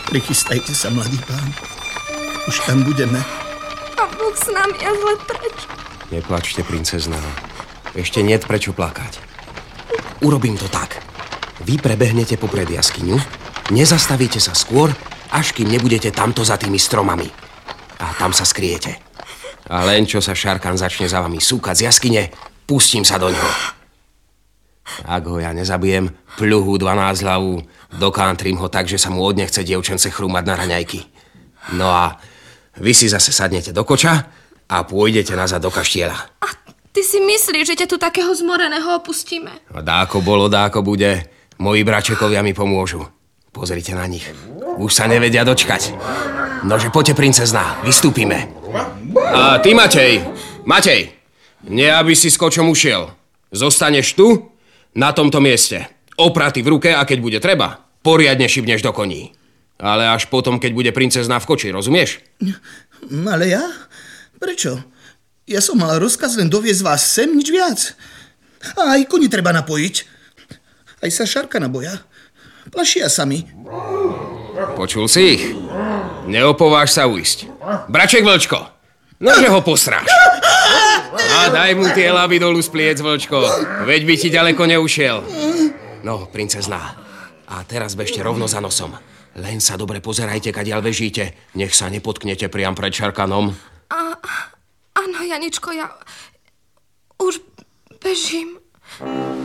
Prichystajte sa, mladý pán. Už tam budeme. Pán Boh s nami a zle preč. Neplačte, princezná. Ešte niet prečo plakať. Urobím to tak. Vy prebehnete popred jaskyňu, nezastavíte sa skôr, až kým nebudete tamto za tými stromami. A tam sa skryjete. A len čo sa Šarkan začne za vami súkať z jaskyne, pustím sa do ňoho. Ak ho ja nezabijem, pľuhu 12 hlavu, dokántrim ho tak, že sa mu odnechce dievčence chrúmať na raňajky. No a vy si zase sadnete do koča a pôjdete nazad do kaštieľa. A ty si myslíš, že ťa tu takého zmoreného opustíme? A dáko bolo, dáko bude. Moji bračekovia mi pomôžu. Pozrite na nich. Už sa nevedia dočkať. Nože poďte, princezná, vystúpime. A ty, Matej, nie aby si s kočom ušiel. Zostaneš tu, na tomto mieste. Opraty v ruke a keď bude treba, poriadne šibneš do koní. Ale až potom, keď bude princezná v koči, rozumieš? Ale ja? Prečo? Ja som mal rozkaz len doviesť vás sem, nič viac. A aj koni treba napojiť. Aj sa Šarkana boja. Plašia sa mi. Počul si ich? Neopováž sa ujsť. Braček Vlčko, nože ho postráž. A daj mu tie laby dolu z pliec, Vlčko. Veď by ti ďaleko neušiel. No, princezná. A teraz bežte rovno za nosom. Len sa dobre pozerajte, kadiaľ bežíte. Nech sa nepotknete priam pred Šarkanom. Áno, Janičko, ja už bežím.